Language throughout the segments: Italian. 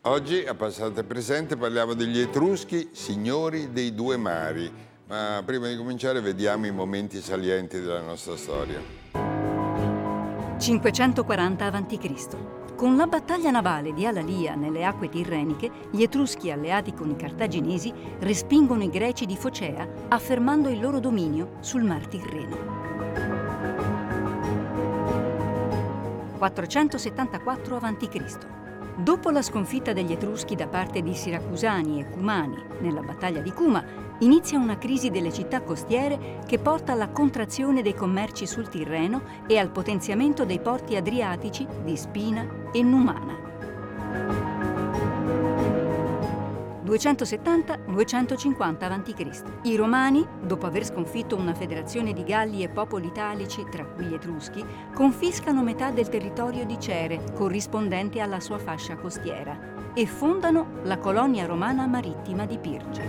Oggi a Passato e Presente parliamo degli Etruschi, signori dei due mari. Ma prima di cominciare vediamo i momenti salienti della nostra storia. 540 a.C. Con la battaglia navale di Alalia nelle acque tirreniche, gli Etruschi alleati con i cartaginesi respingono i Greci di Focea, affermando il loro dominio sul Mar Tirreno. 474 a.C. Dopo la sconfitta degli Etruschi da parte di Siracusani e Cumani nella battaglia di Cuma, inizia una crisi delle città costiere che porta alla contrazione dei commerci sul Tirreno e al potenziamento dei porti adriatici di Spina e Numana. 270-250 a.C. I Romani, dopo aver sconfitto una federazione di Galli e popoli italici, tra cui gli Etruschi, confiscano metà del territorio di Cere, corrispondente alla sua fascia costiera, e fondano la colonia romana marittima di Pirge.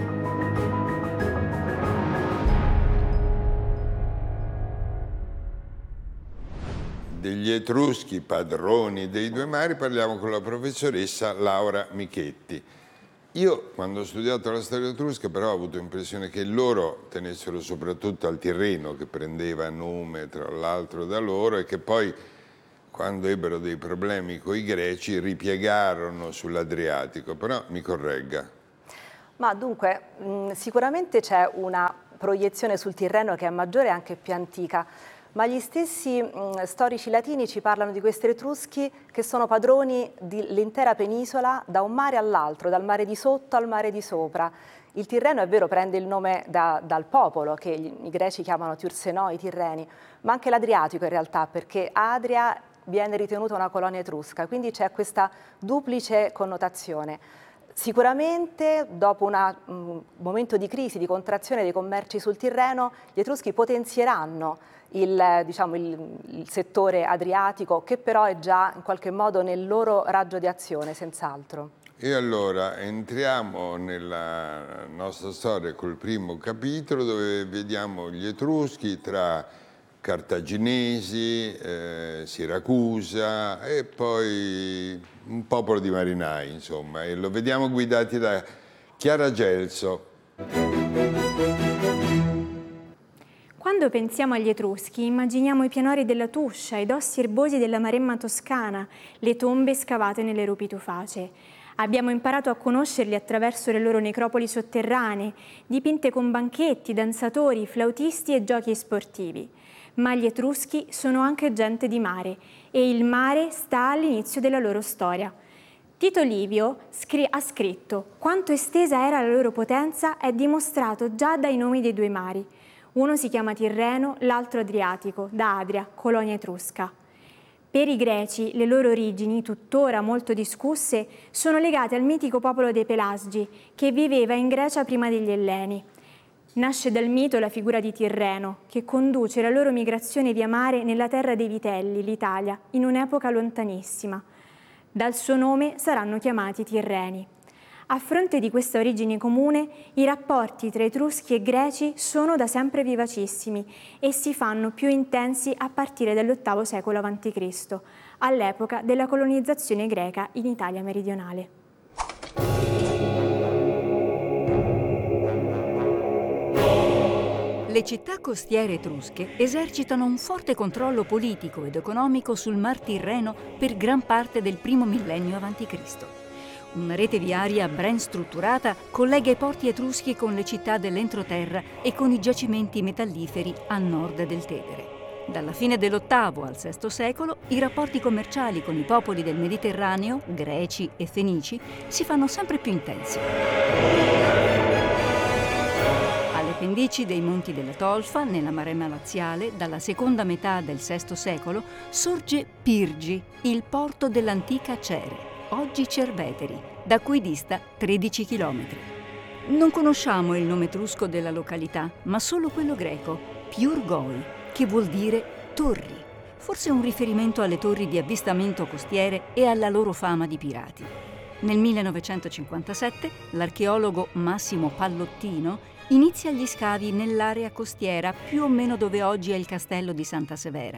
Degli Etruschi, padroni dei due mari, parliamo con la professoressa Laura Michetti. Io, quando ho studiato la storia etrusca, però ho avuto l'impressione che loro tenessero soprattutto al Tirreno, che prendeva nome tra l'altro da loro, e che poi, quando ebbero dei problemi con i greci, ripiegarono sull'Adriatico. Però mi corregga. Ma dunque, sicuramente c'è una proiezione sul Tirreno che è maggiore e anche più antica. Ma gli stessi storici latini ci parlano di questi Etruschi che sono padroni dell'intera penisola da un mare all'altro, dal mare di sotto al mare di sopra. Il Tirreno, è vero, prende il nome dal popolo, che i greci chiamano Tiursenoi, i Tirreni, ma anche l'Adriatico in realtà, perché Adria viene ritenuta una colonia etrusca, quindi c'è questa duplice connotazione. Sicuramente dopo un momento di crisi, di contrazione dei commerci sul Tirreno, gli Etruschi potenzieranno il settore adriatico, che però è già in qualche modo nel loro raggio di azione, senz'altro. E allora entriamo nella nostra storia col primo capitolo, dove vediamo gli Etruschi tra cartaginesi, Siracusa e poi un popolo di marinai, insomma, e lo vediamo guidati da Chiara Gelso. Quando pensiamo agli Etruschi, immaginiamo i pianori della Tuscia, i dossi erbosi della Maremma toscana, le tombe scavate nelle rupi tufacee. Abbiamo imparato a conoscerli attraverso le loro necropoli sotterranee, dipinte con banchetti, danzatori, flautisti e giochi sportivi. Ma gli Etruschi sono anche gente di mare e il mare sta all'inizio della loro storia. Tito Livio ha scritto: quanto estesa era la loro potenza è dimostrato già dai nomi dei due mari. Uno si chiama Tirreno, l'altro Adriatico, da Adria, colonia etrusca. Per i greci le loro origini, tuttora molto discusse, sono legate al mitico popolo dei Pelasgi, che viveva in Grecia prima degli Elleni. Nasce dal mito la figura di Tirreno, che conduce la loro migrazione via mare nella terra dei Vitelli, l'Italia, in un'epoca lontanissima. Dal suo nome saranno chiamati Tirreni. A fronte di questa origine comune, i rapporti tra Etruschi e Greci sono da sempre vivacissimi e si fanno più intensi a partire dall'VIII secolo a.C., all'epoca della colonizzazione greca in Italia meridionale. Le città costiere etrusche esercitano un forte controllo politico ed economico sul Mar Tirreno per gran parte del primo millennio a.C. Una rete viaria ben strutturata collega i porti etruschi con le città dell'entroterra e con i giacimenti metalliferi a nord del Tevere. Dalla fine dell'VIII al VI secolo, i rapporti commerciali con i popoli del Mediterraneo, greci e fenici, si fanno sempre più intensi. Alle pendici dei Monti della Tolfa, nella Maremma laziale, dalla seconda metà del VI secolo, sorge Pirgi, il porto dell'antica Cere, oggi Cerveteri, da cui dista 13 chilometri. Non conosciamo il nome etrusco della località, ma solo quello greco, Piurgoi, che vuol dire torri, forse un riferimento alle torri di avvistamento costiere e alla loro fama di pirati. Nel 1957 l'archeologo Massimo Pallottino inizia gli scavi nell'area costiera, più o meno dove oggi è il castello di Santa Severa.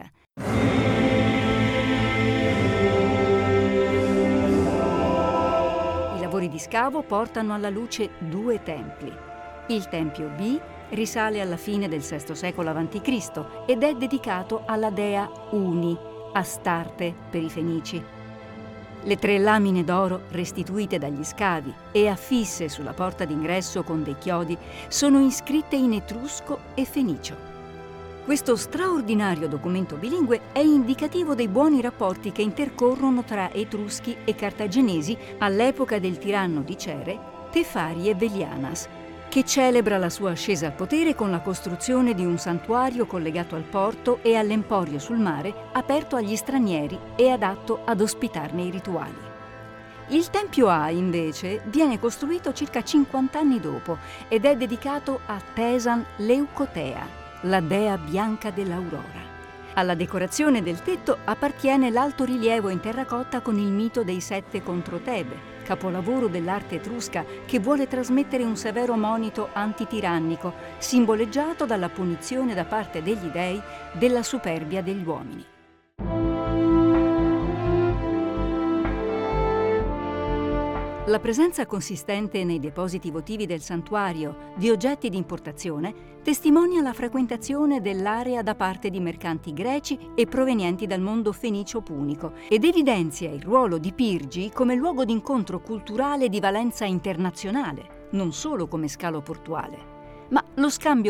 di scavo portano alla luce 2 templi. Il Tempio B risale alla fine del VI secolo a.C. ed è dedicato alla dea Uni, Astarte per i Fenici. Le 3 lamine d'oro restituite dagli scavi e affisse sulla porta d'ingresso con dei chiodi sono iscritte in etrusco e fenicio. Questo straordinario documento bilingue è indicativo dei buoni rapporti che intercorrono tra etruschi e cartaginesi all'epoca del tiranno di Cere, Tefari e Velianas, che celebra la sua ascesa al potere con la costruzione di un santuario collegato al porto e all'emporio sul mare, aperto agli stranieri e adatto ad ospitarne i rituali. Il Tempio A, invece, viene costruito circa 50 anni dopo ed è dedicato a Thesan Leucotea, la dea bianca dell'aurora. Alla decorazione del tetto appartiene l'altorilievo in terracotta con il mito dei 7 contro Tebe, capolavoro dell'arte etrusca che vuole trasmettere un severo monito antitirannico, simboleggiato dalla punizione da parte degli dei della superbia degli uomini. La presenza consistente nei depositi votivi del santuario di oggetti di importazione testimonia la frequentazione dell'area da parte di mercanti greci e provenienti dal mondo fenicio-punico ed evidenzia il ruolo di Pirgi come luogo d'incontro culturale di valenza internazionale, non solo come scalo portuale. Ma lo scambio